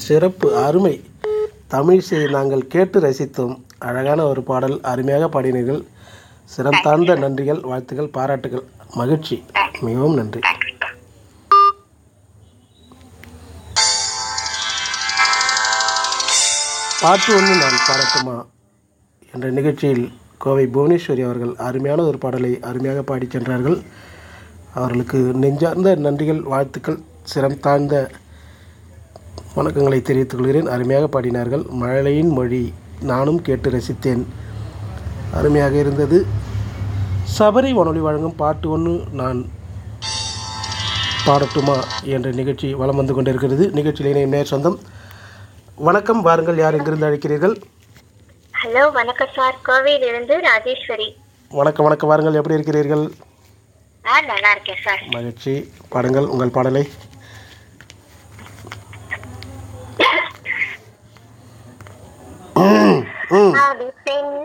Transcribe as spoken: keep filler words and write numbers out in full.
சிறப்பு, அருமை. தமிழிசை நாங்கள் கேட்டு ரசித்தோம். அழகான ஒரு பாடல், அருமையாக பாடினீர்கள். சிரம் தாழ்ந்த நன்றிகள், வாழ்த்துக்கள், பாராட்டுகள். மகிழ்ச்சி, மிகவும் நன்றி. பாட்டு ஒன்று நான் பாடட்டுமா என்ற நிகழ்ச்சியில் கோவை புவனேஸ்வரி அவர்கள் அருமையான ஒரு பாடலை அருமையாக பாடி சென்றார்கள். அவர்களுக்கு நெஞ்சார்ந்த நன்றிகள், வாழ்த்துக்கள், சிரம் தாழ்ந்த வணக்கங்களை தெரிவித்துக் கொள்கிறேன். அருமையாக பாடினார்கள். மழலையின் மொழி நானும் கேட்டு ரசித்தேன், அருமையாக இருந்தது. சபரி வானொலி வழங்கும் பாட்டு ஒன்று நான் பாடட்டுமா என்ற நிகழ்ச்சி வலம் வந்து கொண்டிருக்கிறது. நிகழ்ச்சியில் இணையும் நேர் சொந்தம். வணக்கம், வாருங்கள். யார் எங்கிருந்து அழைக்கிறீர்கள்? ஹலோ, வணக்கம் சார். கோவையிலிருந்து ராஜேஸ்வரி. வணக்கம் வணக்கம் வாருங்கள். எப்படி இருக்கிறீர்கள்? ஆ, நல்லா இருக்கேன் சார். மகிழ்ச்சி. பாடுங்கள் உங்கள் பாடலை. ம் ம்